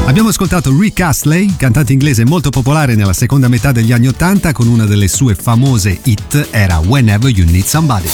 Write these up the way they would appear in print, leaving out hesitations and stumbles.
Abbiamo ascoltato Rick Astley, cantante inglese molto popolare nella seconda metà degli anni '80, con una delle sue famose hit era Whenever You Need Somebody.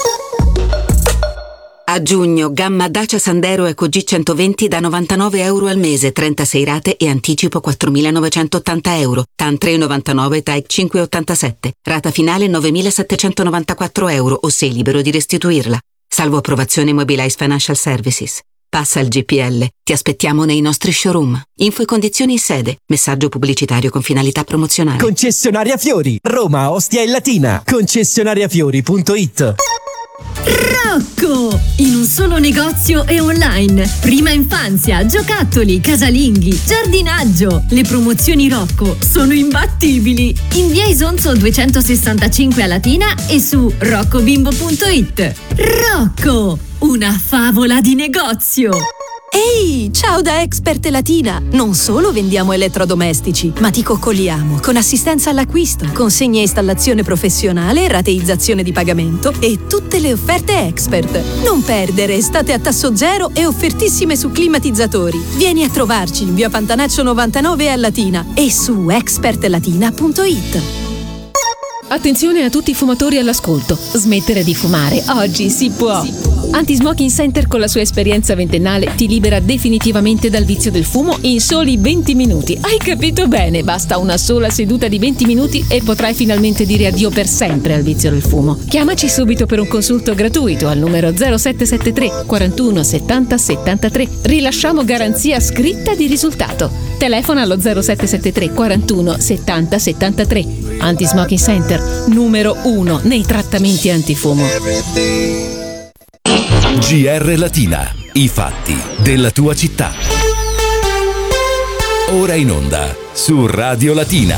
A giugno, gamma Dacia Sandero Eco G120 da €99 al mese, 36 rate e anticipo €4.980. TAN 3,99, TAEC 5,87. Rata finale €9.794 o sei libero di restituirla. Salvo approvazione Mobilize Financial Services. Passa il GPL. Ti aspettiamo nei nostri showroom. Info e condizioni in sede. Messaggio pubblicitario con finalità promozionale. Concessionaria Fiori, Roma, Ostia e Latina. Concessionariafiori.it. Rocco! In un solo negozio e online. Prima infanzia, giocattoli, casalinghi, giardinaggio. Le promozioni Rocco sono imbattibili. In via Isonzo 265 a Latina e su roccobimbo.it. Rocco! Una favola di negozio! Ehi, ciao da Expert Latina! Non solo vendiamo elettrodomestici, ma ti coccoliamo con assistenza all'acquisto, consegna e installazione professionale, rateizzazione di pagamento e tutte le offerte Expert. Non perdere estate a tasso zero e offertissime su climatizzatori. Vieni a trovarci in via Pantanaccio 99 a Latina e su expertlatina.it. Attenzione a tutti i fumatori all'ascolto. Smettere di fumare oggi si può. Anti-Smoking Center con la sua esperienza ventennale ti libera definitivamente dal vizio del fumo in soli 20 minuti. Hai capito bene? Basta una sola seduta di 20 minuti e potrai finalmente dire addio per sempre al vizio del fumo. Chiamaci subito per un consulto gratuito al numero 0773 41 70 73. Rilasciamo garanzia scritta di risultato. Telefona allo 0773 41 70 73. Anti-Smoking Center, numero 1 nei trattamenti antifumo. GR Latina, i fatti della tua città. Ora in onda su Radio Latina.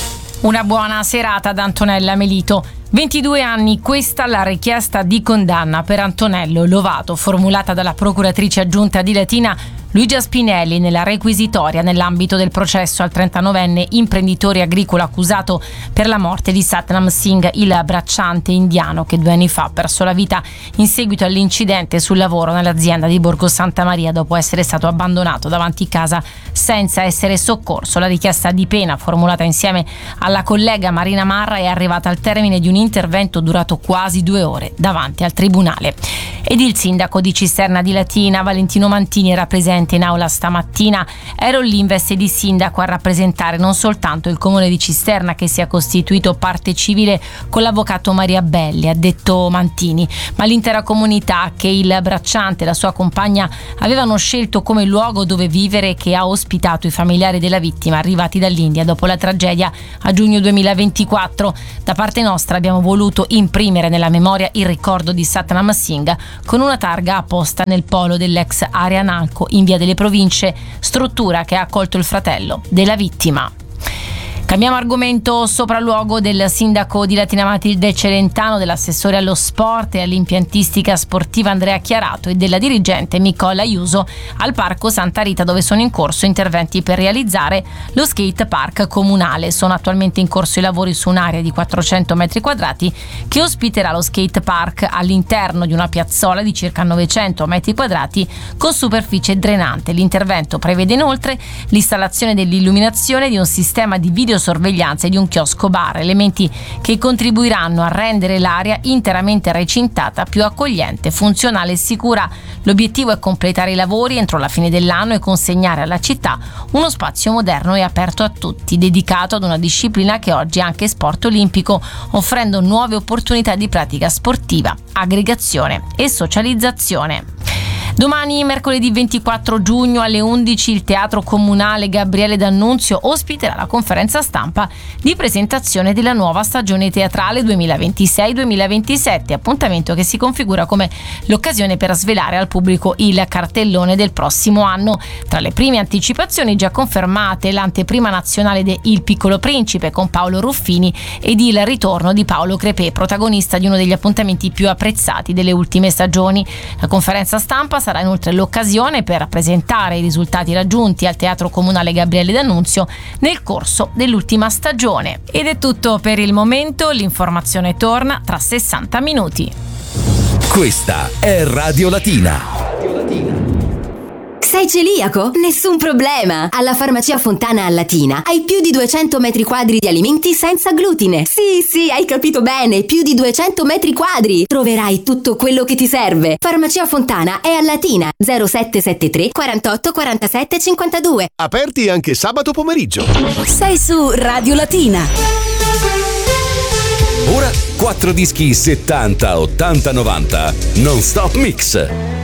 Una buona serata da Antonella Melito. 22 anni, questa la richiesta di condanna per Antonello Lovato, formulata dalla procuratrice aggiunta di Latina Luigia Spinelli nella requisitoria nell'ambito del processo al 39enne imprenditore agricolo accusato per la morte di Satnam Singh, il bracciante indiano che 2 anni fa ha perso la vita in seguito all'incidente sul lavoro nell'azienda di Borgo Santa Maria dopo essere stato abbandonato davanti casa senza essere soccorso. La richiesta di pena formulata insieme alla collega Marina Marra è arrivata al termine di un intervento durato quasi 2 ore davanti al tribunale. Ed il sindaco di Cisterna di Latina, Valentino Mantini, era presente in aula stamattina. Ero lì in veste di sindaco a rappresentare non soltanto il comune di Cisterna, che si è costituito parte civile con l'avvocato Maria Belli, ha detto Mantini, ma l'intera comunità che il bracciante e la sua compagna avevano scelto come luogo dove vivere e che ha ospitato i familiari della vittima arrivati dall'India dopo la tragedia a giugno 2024. Da parte nostra abbiamo voluto imprimere nella memoria il ricordo di Satnam Singh con una targa apposta nel polo dell'ex area Nalco in via delle Province, struttura che ha accolto il fratello della vittima. Cambiamo argomento, sopralluogo del sindaco di Latina Matilde Celentano, dell'assessore allo sport e all'impiantistica sportiva Andrea Chiarato e della dirigente Nicola Iuso al Parco Santa Rita, dove sono in corso interventi per realizzare lo skate park comunale. Sono attualmente in corso i lavori su un'area di 400 metri quadrati che ospiterà lo skate park all'interno di una piazzola di circa 900 metri quadrati con superficie drenante. L'intervento prevede inoltre l'installazione dell'illuminazione di un sistema di videosorveglianza e di un chiosco bar, elementi che contribuiranno a rendere l'area interamente recintata più accogliente, funzionale e sicura. L'obiettivo è completare i lavori entro la fine dell'anno e consegnare alla città uno spazio moderno e aperto a tutti, dedicato ad una disciplina che oggi è anche sport olimpico, offrendo nuove opportunità di pratica sportiva, aggregazione e socializzazione. Domani, mercoledì 24 giugno alle 11, il Teatro Comunale Gabriele D'Annunzio ospiterà la conferenza stampa di presentazione della nuova stagione teatrale 2026-2027, appuntamento che si configura come l'occasione per svelare al pubblico il cartellone del prossimo anno. Tra le prime anticipazioni già confermate l'anteprima nazionale de Il Piccolo Principe con Paolo Ruffini ed il ritorno di Paolo Crepè, protagonista di uno degli appuntamenti più apprezzati delle ultime stagioni. La conferenza stampa sarà inoltre l'occasione per presentare i risultati raggiunti al Teatro Comunale Gabriele D'Annunzio nel corso dell'ultima stagione. Ed è tutto per il momento, l'informazione torna tra 60 minuti. Questa è Radio Latina. Sei celiaco? Nessun problema! Alla Farmacia Fontana a Latina hai più di 200 metri quadri di alimenti senza glutine. Sì, hai capito bene, più di 200 metri quadri. Troverai tutto quello che ti serve. Farmacia Fontana è a Latina, 0773 48 47 52. Aperti anche sabato pomeriggio. Sei su Radio Latina. Ora 4 dischi 70, 80, 90 non stop mix.